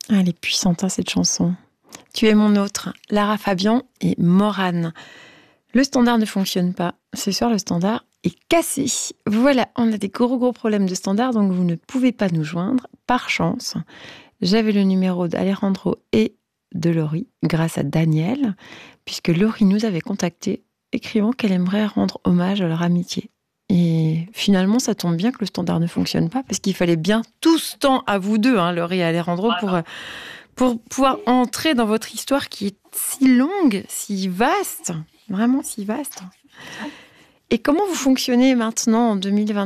Ah, elle est puissante, hein, cette chanson. Tu es mon autre, Lara Fabian et Morane. Le standard ne fonctionne pas. Ce soir, le standard est cassé. Voilà, on a des gros problèmes de standard, donc vous ne pouvez pas nous joindre. Par chance, j'avais le numéro d'Alejandro et de Laurie, grâce à Daniel, puisque Laurie nous avait contactés, écrivant qu'elle aimerait rendre hommage à leur amitié. Et finalement, ça tombe bien que le standard ne fonctionne pas, parce qu'il fallait bien tout ce temps à vous deux, hein, Laurie et Alejandro, pour pouvoir entrer dans votre histoire qui est si longue, si vaste, vraiment si vaste. Et comment vous fonctionnez maintenant en 2026 ?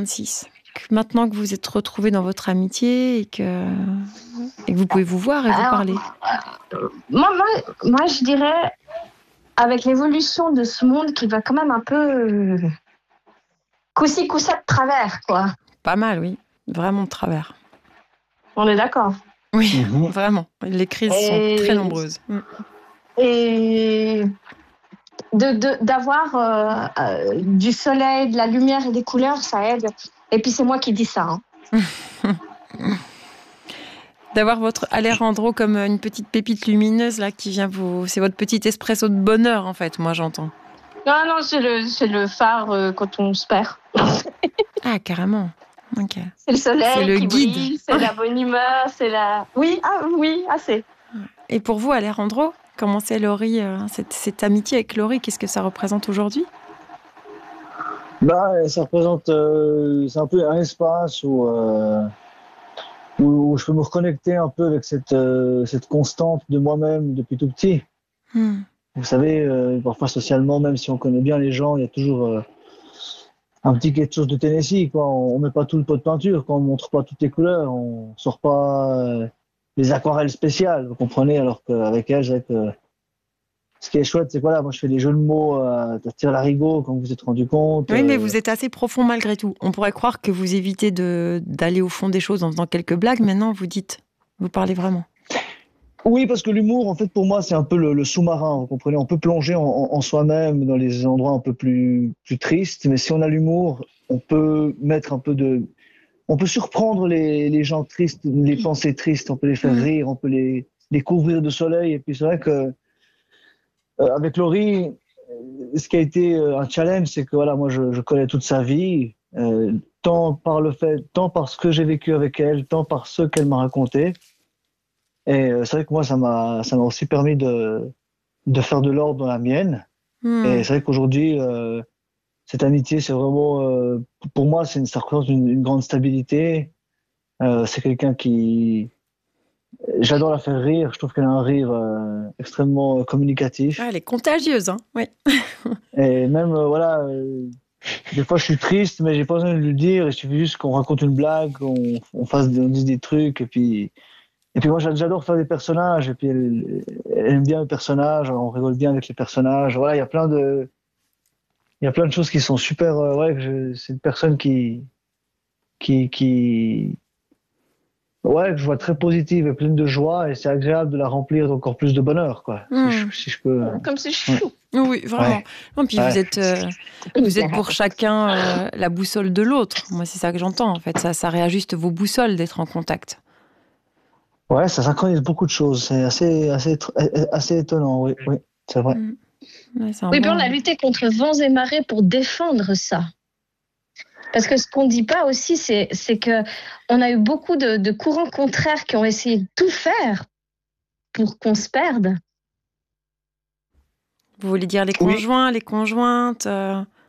Maintenant que vous êtes retrouvés dans votre amitié et que vous pouvez vous voir et vous parler. Moi, je dirais, avec l'évolution de ce monde qui va quand même un peu coussi coussa de travers, quoi. Pas mal, oui. Vraiment de travers. On est d'accord. Oui, vraiment. Les crises sont très nombreuses. Et d'avoir du soleil, de la lumière et des couleurs, ça aide. Et puis c'est moi qui dis ça. Hein. D'avoir votre Alejandro comme une petite pépite lumineuse là qui vient vous... C'est votre petit espresso de bonheur en fait, moi j'entends. Non, c'est le phare quand on se perd. Ah, carrément. Ok. C'est le soleil c'est le qui guide. brille, c'est la bonne humeur, c'est la... Oui, assez. Et pour vous, Alejandro, comment c'est Laurie, cette amitié avec Laurie, qu'est-ce que ça représente aujourd'hui ? Ça représente, c'est un peu un espace où je peux me reconnecter un peu avec cette constante de moi-même depuis tout petit. Vous savez, parfois socialement, même si on connaît bien les gens, il y a toujours un petit quelque chose de Tennessee, quoi. On met pas tout le pot de peinture, quoi. On montre pas toutes les couleurs, on sort pas les aquarelles spéciales, vous comprenez, alors qu'avec elle, je dirais que ce qui est chouette, c'est que voilà, moi je fais des jeux de mots à tir larigot, comme vous vous êtes rendu compte. Oui, mais vous êtes assez profond malgré tout. On pourrait croire que vous évitez d'aller au fond des choses en faisant quelques blagues. Maintenant, vous parlez vraiment. Oui, parce que l'humour, en fait, pour moi, c'est un peu le sous-marin, vous comprenez. On peut plonger en soi-même dans les endroits un peu plus tristes, mais si on a l'humour, on peut mettre un peu on peut surprendre les gens tristes, les pensées tristes, on peut les faire rire, on peut les couvrir de soleil. Et puis c'est vrai que avec Laurie, ce qui a été un challenge, c'est que voilà, moi je connais toute sa vie, tant par ce que j'ai vécu avec elle, tant par ce qu'elle m'a raconté. Et c'est vrai que moi ça m'a aussi permis de faire de l'ordre dans la mienne. Et c'est vrai qu'aujourd'hui cette amitié, c'est vraiment pour moi ça représente une grande stabilité. C'est quelqu'un qui j'adore la faire rire. Je trouve qu'elle a un rire extrêmement communicatif. Ah, elle est contagieuse, hein. Oui. Et même, des fois je suis triste, mais j'ai pas besoin de lui dire. Il suffit juste qu'on raconte une blague, on dise des trucs. Et puis moi, j'adore faire des personnages. Et puis elle aime bien les personnages. On rigole bien avec les personnages. Voilà, il y a plein de choses qui sont super. C'est une personne que je vois très positive et pleine de joie, et c'est agréable de la remplir d'encore plus de bonheur, quoi. Si je peux. Comme c'est chou. Oui, vraiment. Ouais. Non, puis vous êtes pour chacun la boussole de l'autre. Moi, c'est ça que j'entends, en fait. Ça réajuste vos boussoles d'être en contact. Ouais, ça synchronise beaucoup de choses. C'est assez étonnant, oui, c'est vrai. Ouais, puis on a lutté contre vents et marées pour défendre ça. Parce que ce qu'on ne dit pas aussi, c'est que on a eu beaucoup de courants contraires qui ont essayé de tout faire pour qu'on se perde. Vous voulez dire les conjoints, les conjointes